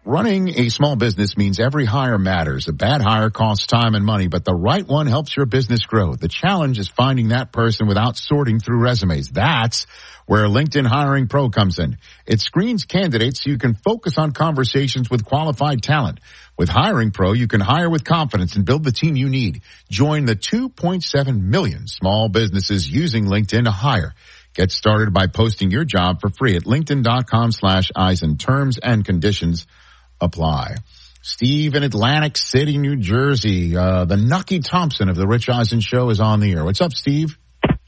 Running a small business means every hire matters. A bad hire costs time and money, but the right one helps your business grow. The challenge is finding that person without sorting through resumes. That's where LinkedIn Hiring Pro comes in. It screens candidates so you can focus on conversations with qualified talent. With Hiring Pro, you can hire with confidence and build the team you need. Join the 2.7 million small businesses using LinkedIn to hire. Get started by posting your job for free at linkedin.com/Eisen. Terms and conditions apply. Steve in Atlantic City, New Jersey. The Nucky Thompson of the Rich Eisen Show is on the air. What's up, Steve?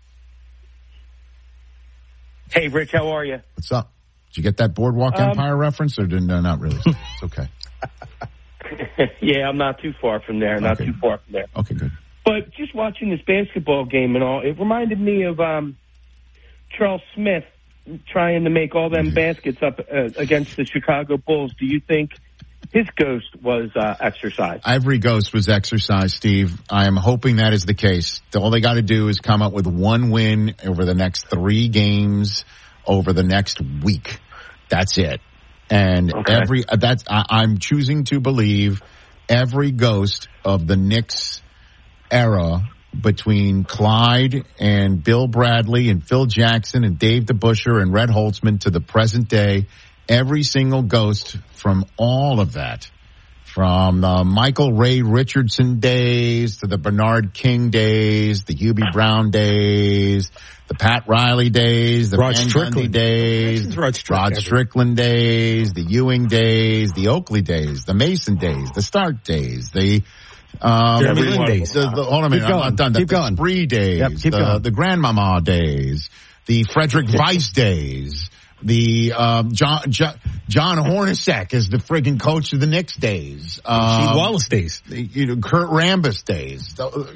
Hey, Rich, how are you? What's up? Did you get that Boardwalk Empire reference, or no, not really? It's okay. Yeah, I'm not too far from there. Not too far from there. Okay, good. But just watching this basketball game and all, it reminded me of Charles Smith trying to make all them baskets up against the Chicago Bulls. Do you think his ghost was exercised? Every ghost was exercised, Steve. I am hoping that is the case. All they got to do is come up with one win over the next 3 games over the next week. That's it. And I'm choosing to believe every ghost of the Knicks era between Clyde and Bill Bradley and Phil Jackson and Dave DeBusschere and Red Holtzman to the present day, every single ghost from all of that, from the Michael Ray Richardson days to the Bernard King days, the Hubie Brown days, the Pat Riley days, the Rod Van Strickland Gundy days, Rod Strickland days, the Ewing days, the Oakley days, the Mason days, the Stark days, the hold on a minute, I'm not done. The Spree days, the Grandmama days, the Frederick Weiss days, the John Hornacek is the friggin' coach of the Knicks days. Steve Wallace days. Kurt Rambis days.